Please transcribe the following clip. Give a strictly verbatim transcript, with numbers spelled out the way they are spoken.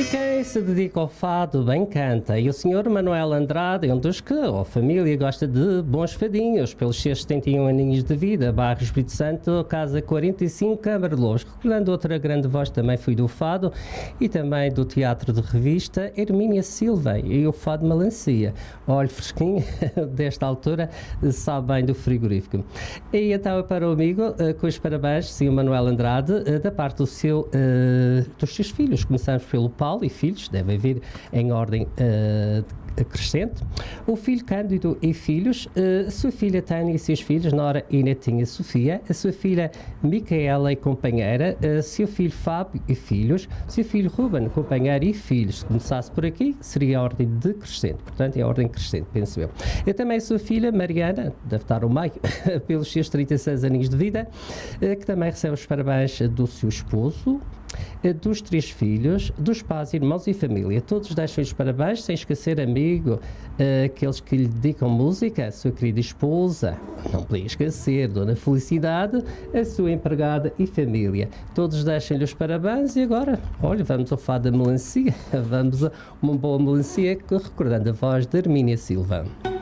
Quem se dedica ao fado bem canta, e o senhor Manuel Andrade é um dos que, a família, gosta de bons fadinhos. Pelos seus setenta e um aninhos de vida, Barros Espírito Santo, Casa quarenta e cinco, Câmara de Lobos. Recordando outra grande voz também foi do fado e também do teatro de revista, Hermínia Silva, e o fado Melancia. Olho fresquinho, desta altura, sabe bem do frigorífico. E então, para o amigo, com os parabéns, sim, o Manuel Andrade, da parte do seu, dos seus filhos. Começamos pelo Paulo e filhos, devem vir em ordem uh, crescente. O filho Cândido e filhos, uh, a sua filha Tânia e seus filhos, Nora e netinha Sofia, a sua filha Micaela e companheira, uh, seu filho Fábio e filhos, seu filho Ruben, companheiro e filhos. Se começasse por aqui, seria a ordem decrescente, portanto é a ordem crescente, penso eu. Eu também a sua filha Mariana, deve estar ao meio, pelos seus trinta e seis aninhos de vida, uh, que também recebe os parabéns do seu esposo, dos três filhos, dos pais, irmãos e família. Todos deixam os parabéns, sem esquecer, amigo, uh, aqueles que lhe dedicam música, a sua querida esposa, não podia esquecer, Dona Felicidade, a sua empregada e família. Todos deixam-lhe os parabéns e agora, olha, vamos ao fado da melancia, vamos a uma boa melancia, recordando a voz de Hermínia Silva.